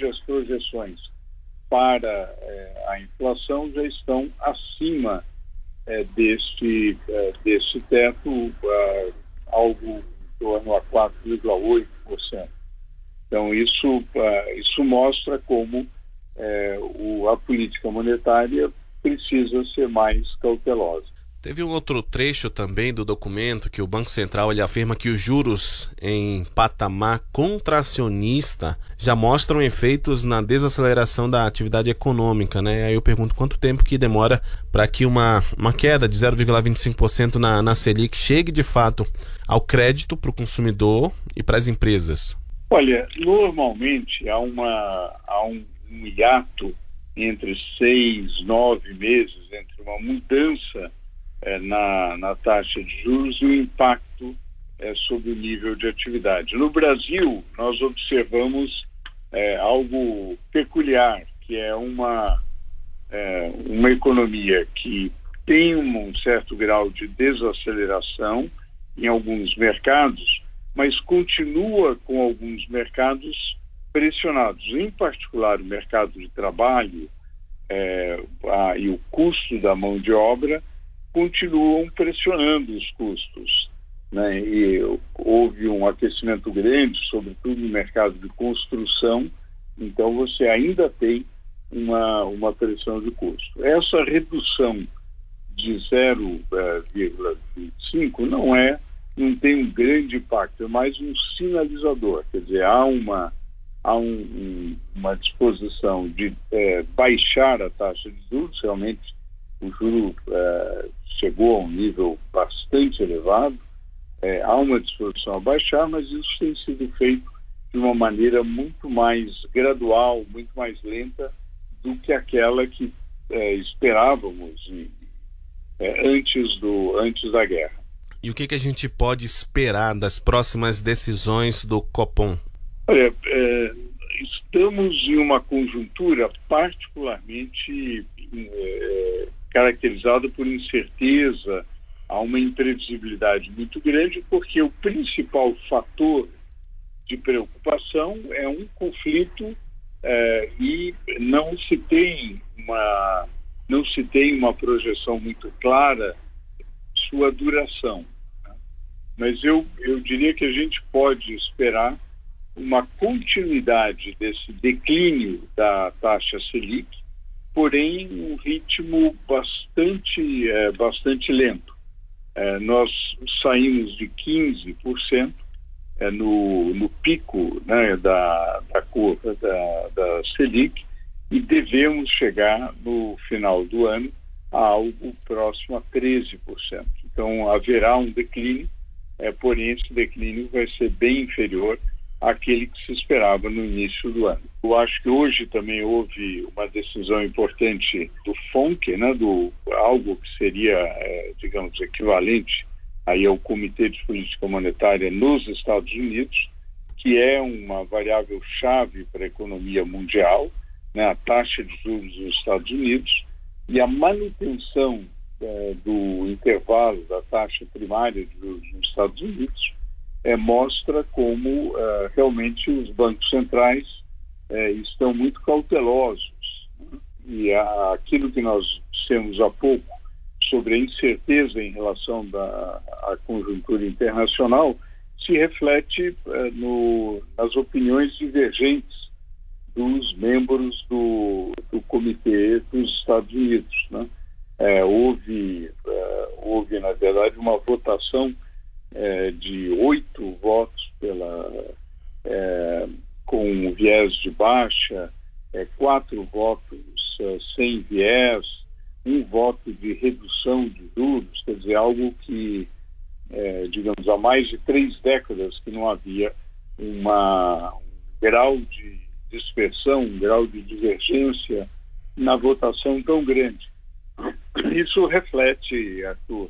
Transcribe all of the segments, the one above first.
hoje as projeções para a inflação já estão acima deste teto, algo em torno a 4,8%. Então, isso mostra como a política monetária precisa ser mais cautelosa. Teve um outro trecho também do documento que o Banco Central ele afirma que os juros em patamar contracionista já mostram efeitos na desaceleração da atividade econômica, né? Aí eu pergunto quanto tempo que demora para que uma queda de 0,25% na Selic chegue de fato ao crédito para o consumidor e para as empresas. Olha, normalmente há um hiato entre 6, 9 meses entre uma mudança na taxa de juros e o impacto sobre o nível de atividade. No Brasil, nós observamos algo peculiar, que é uma economia que tem um certo grau de desaceleração em alguns mercados, mas continua com alguns mercados pressionados, em particular o mercado de trabalho e o custo da mão de obra continuam pressionando os custos, né? E houve um aquecimento grande, sobretudo no mercado de construção, então você ainda tem uma pressão de custo. Essa redução de 0,25 não tem um grande impacto, é mais um sinalizador, quer dizer, há uma disposição de baixar a taxa de juros, realmente o juro chegou a um nível bastante elevado, há uma disposição a baixar, mas isso tem sido feito de uma maneira muito mais gradual, muito mais lenta do que aquela que esperávamos antes da guerra. E o que a gente pode esperar das próximas decisões do Copom? Olha, estamos em uma conjuntura particularmente caracterizada por incerteza, há uma imprevisibilidade muito grande, porque o principal fator de preocupação é um conflito e não se tem uma projeção muito clara de sua duração. Mas eu diria que a gente pode esperar uma continuidade desse declínio da taxa Selic, porém um ritmo bastante lento. Nós saímos de 15% no pico, né, da curva da Selic, e devemos chegar no final do ano a algo próximo a 13%. Então haverá um declínio, porém esse declínio vai ser bem inferior àquele que se esperava no início do ano. Eu acho que hoje também houve uma decisão importante do FONC, né, algo que seria, digamos, equivalente aí ao Comitê de Política Monetária nos Estados Unidos, que é uma variável-chave para a economia mundial, né, a taxa de juros dos Estados Unidos, e a manutenção do intervalo da taxa primária de juros nos Estados Unidos mostra como realmente os bancos centrais estão muito cautelosos, né? E aquilo que nós dissemos há pouco sobre a incerteza em relação à conjuntura internacional se reflete nas opiniões divergentes dos membros do Comitê dos Estados Unidos, né? Houve, na verdade, uma votação de 8 votos com viés de baixa, 4 votos sem viés, 1 voto de redução de juros, quer dizer, algo que, digamos, há mais de 3 décadas que não havia um grau de dispersão, um grau de divergência na votação tão grande. Isso reflete, Arthur,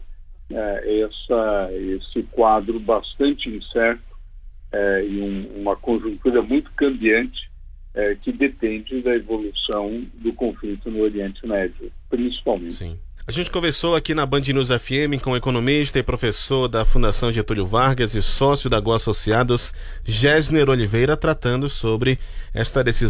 esse quadro bastante incerto e uma conjuntura muito cambiante que depende da evolução do conflito no Oriente Médio, principalmente. Sim. A gente conversou aqui na Band News FM com o economista e professor da Fundação Getúlio Vargas e sócio da Go Associados, Gessner Oliveira, tratando sobre esta decisão